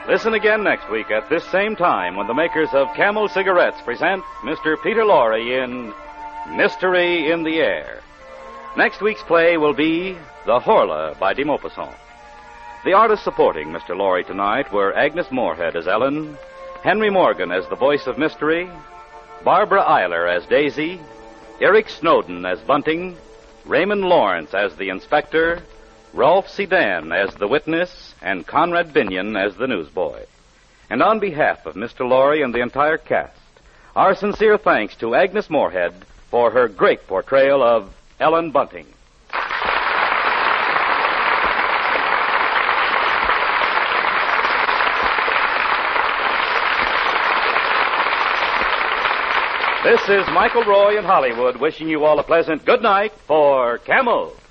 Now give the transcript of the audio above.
Listen again next week at this same time when the makers of Camel cigarettes present Mr. Peter Lorre in Mystery in the Air. Next week's play will be The Horla by de Maupassant. The artists supporting Mr. Lorre tonight were Agnes Moorehead as Ellen, Henry Morgan as the voice of mystery, Barbara Eiler as Daisy, Eric Snowden as Bunting, Raymond Lawrence as the inspector, Rolf Sedan as the witness, and Conrad Binion as the newsboy. And on behalf of Mr. Lorre and the entire cast, our sincere thanks to Agnes Moorehead for her great portrayal of Ellen Bunting. This is Michael Roy in Hollywood wishing you all a pleasant good night for Camel.